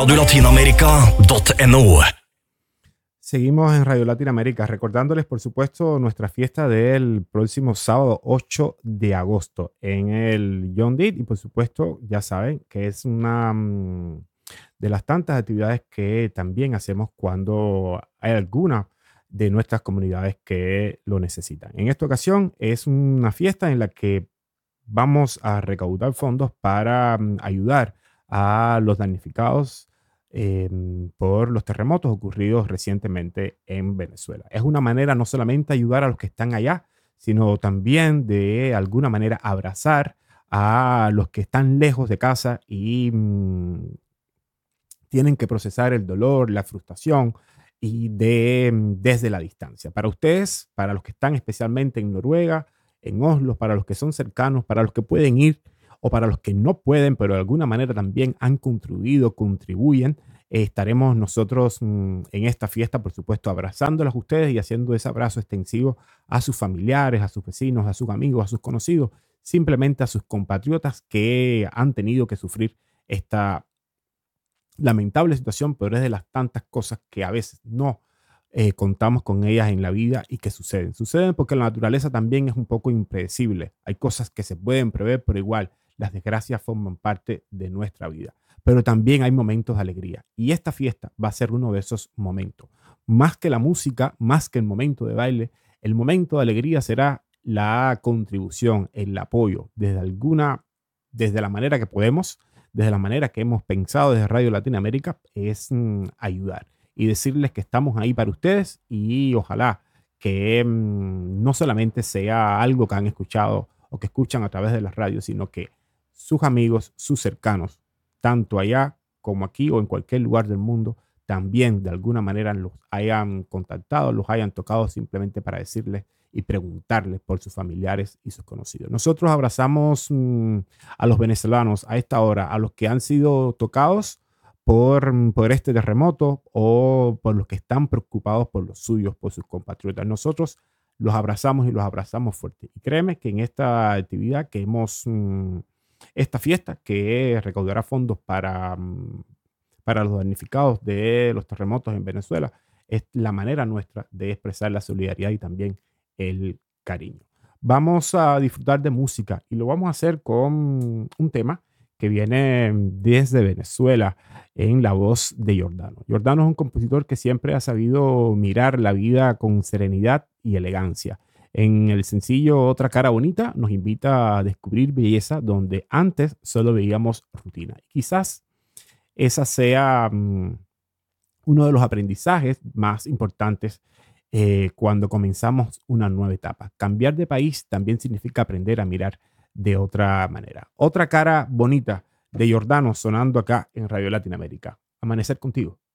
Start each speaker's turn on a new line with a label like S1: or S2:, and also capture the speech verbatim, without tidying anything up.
S1: radio latinamerika punto no.
S2: Seguimos en Radio Latinoamérica, recordándoles, por supuesto, nuestra fiesta del próximo sábado ocho de agosto en el John Deere. Y, por supuesto, ya saben que es una mm, de las tantas actividades que también hacemos cuando hay alguna de nuestras comunidades que lo necesitan. En esta ocasión es una fiesta en la que vamos a recaudar fondos para mm, ayudar a los damnificados eh, por los terremotos ocurridos recientemente en Venezuela. Es una manera no solamente ayudar a los que están allá, sino también de alguna manera abrazar a los que están lejos de casa y mm, tienen que procesar el dolor, la frustración y de, mm, desde la distancia. Para ustedes, para los que están especialmente en Noruega, en Oslo, para los que son cercanos, para los que pueden ir o para los que no pueden, pero de alguna manera también han contribuido, contribuyen, eh, estaremos nosotros mm, en esta fiesta, por supuesto, abrazándolos a ustedes y haciendo ese abrazo extensivo a sus familiares, a sus vecinos, a sus amigos, a sus conocidos, simplemente a sus compatriotas que han tenido que sufrir esta lamentable situación, pero es de las tantas cosas que a veces no eh, contamos con ellas en la vida y que suceden. Suceden porque la naturaleza también es un poco impredecible. Hay cosas que se pueden prever, pero igual las desgracias forman parte de nuestra vida. Pero también hay momentos de alegría. Y esta fiesta va a ser uno de esos momentos. Más que la música, más que el momento de baile, el momento de alegría será la contribución, el apoyo, desde alguna, desde la manera que podemos, desde la manera que hemos pensado desde Radio Latinoamérica, es mm, ayudar y decirles que estamos ahí para ustedes y ojalá que mm, no solamente sea algo que han escuchado o que escuchan a través de las radios, sino que sus amigos, sus cercanos, tanto allá como aquí o en cualquier lugar del mundo, también de alguna manera los hayan contactado, los hayan tocado simplemente para decirles y preguntarles por sus familiares y sus conocidos. Nosotros abrazamos mmm, a los venezolanos a esta hora, a los que han sido tocados por, por este terremoto o por los que están preocupados por los suyos, por sus compatriotas. Nosotros los abrazamos y los abrazamos fuerte. Y créeme que en esta actividad que hemos, mmm, esta fiesta que recaudará fondos para, mmm, para los damnificados de los terremotos en Venezuela, es la manera nuestra de expresar la solidaridad y también el cariño. Vamos a disfrutar de música y lo vamos a hacer con un tema que viene desde Venezuela en la voz de Giordano. Giordano es un compositor que siempre ha sabido mirar la vida con serenidad y elegancia. En el sencillo Otra cara bonita nos invita a descubrir belleza donde antes solo veíamos rutina. Quizás esa sea um, uno de los aprendizajes más importantes eh, cuando comenzamos una nueva etapa. Cambiar de país también significa aprender a mirar de otra manera. Otra cara bonita de Giordano sonando acá en Radio Latinoamérica. Amanecer contigo.